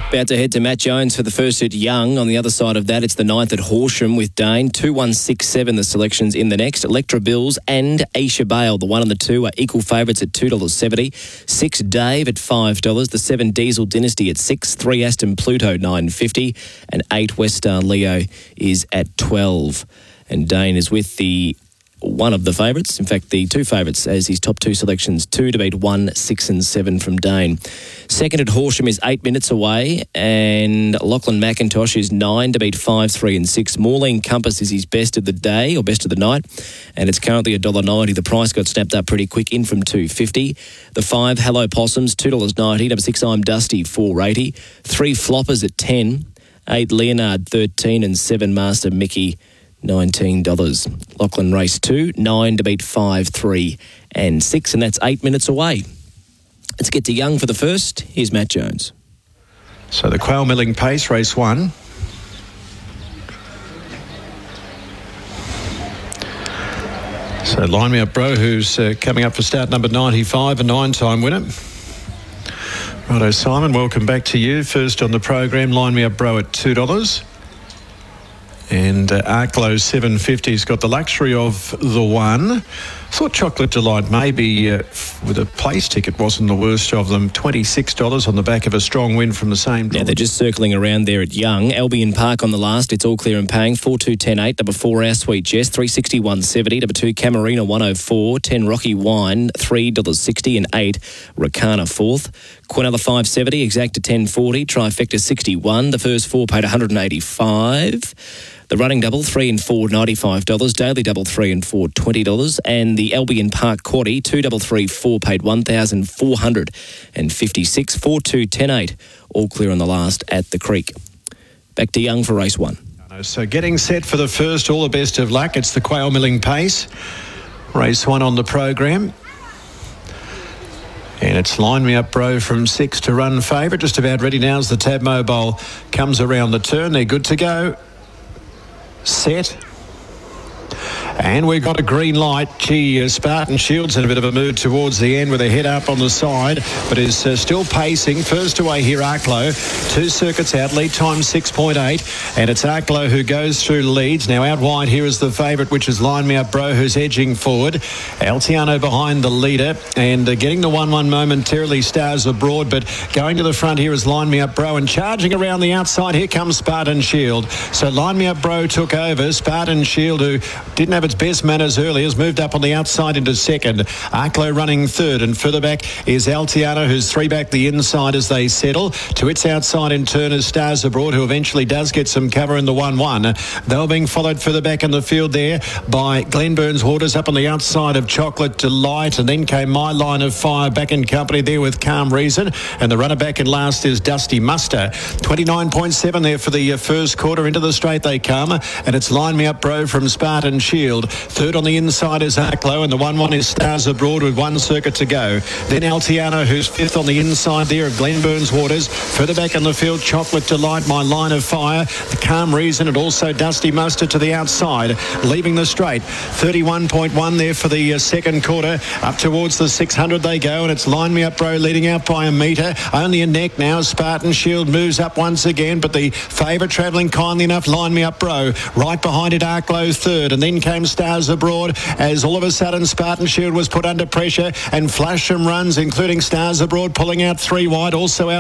About to head to Matt Jones for the first at Young. On the other side of that, it's the 9th at Horsham with Dane. 2167, the selections in the next. Electra Bills and Aisha Bale, the 1 and the 2, are equal favourites at $2.70. 6 Dave at $5. The 7 Diesel Dynasty at $6. 3 Aston Pluto, $9.50. And 8 West Star Leo is at $12. And Dane is with the one of the favourites, in fact the 2 favourites as his top 2 selections, 2 to beat 1, 6 and 7 from Dane. Second at Horsham is 8 minutes away, and Lachlan McIntosh is 9 to beat 5, 3 and 6. Maureen Compass is his best of the day or best of the night, and it's currently $1.90. The price got snapped up pretty quick, in from $2.50. The 5 Hello Possums, $2.90. Number 6 I'm Dusty, $4.80. 3 Floppers at $10. 8 Leonard, $13, and 7 Master Mickey, $19. Lachlan race 2, 9 to beat 5, 3 and 6, and that's 8 minutes away. Let's get to Young for the first. Here's Matt Jones. So the Quail Milling Pace, race 1. So Line Me Up Bro, who's coming up for start number 95, a 9-time winner. Righto, Simon, welcome back to you. First on the program, Line Me Up Bro at $2. And Arklow 750's got the luxury of the 1. Thought Chocolate Delight maybe with a place ticket wasn't the worst of them. $26 on the back of a strong win from the same draw. Yeah, they're just circling around there at Young. Albion Park on the last. It's all clear and paying. 4-2-10-8. Number 4 Our Sweet Jess, $361.70. Number 2 Camarina, $104. 10 Rocky Wine, $3.60. And 8 Ricana 4th. Quinella $5.70. Exact to $10.40. Trifecta $61. The first 4 paid $185. The running double, 3 and 4, $95. Daily double, 3 and 4, $20. And the Albion Park Quaddie, 2 double 3 4 paid $1,456. 4-2-10-8. All clear on the last at the Creek. Back to Young for race 1. So getting set for the first, all the best of luck. It's the Quail Milling Pace. Race 1 on the program. And it's Line Me Up Bro from 6 to run favourite. Just about ready now as the Tab Mobile comes around the turn. They're good to go. Set. And we've got a green light. Spartan Shields in a bit of a mood towards the end with a head up on the side, but is still pacing. First away here, Arklow. 2 circuits out, lead time 6.8, and it's Arklow who goes through leads. Now out wide here is the favourite, which is Line Me Up Bro, who's edging forward. Altiano behind the leader, and getting the 1-1 momentarily, Stars Abroad, but going to the front here is Line Me Up Bro, and charging around the outside, here comes Spartan Shield. So Line Me Up Bro took over. Spartan Shield, who didn't have its best manners early, has moved up on the outside into second. Arklow running third, and further back is Altiano, who's 3 back the inside as they settle. To its outside in turn is Stars Abroad, who eventually does get some cover in the 1-1. They were being followed further back in the field there by Glenburns Waters up on the outside of Chocolate Delight, and then came My Line of Fire back in company there with Calm Reason, and the runner back in last is Dusty Muster. 29.7 there for the first quarter. Into the straight they come, and it's Line Me Up Bro from Spartan Shield. Third on the inside is Arklow, and the 1-1 is Stars Abroad with 1 circuit to go. Then Altiano, who's 5th on the inside there of Glenburns Waters. Further back in the field, Chocolate Delight, My Line of Fire, the Calm Reason, and also Dusty Mustard to the outside, leaving the straight. 31.1 there for the second quarter. Up towards the 600 they go, and it's Line Me Up Bro leading out by a metre. Only a neck now. Spartan Shield moves up once again, but the favourite travelling kindly enough, Line Me Up Bro. Right behind it, Arklow third, and then came Stars Abroad as all of a sudden Spartan Shield was put under pressure, and Flasham runs, including Stars Abroad, pulling out 3 wide. Also out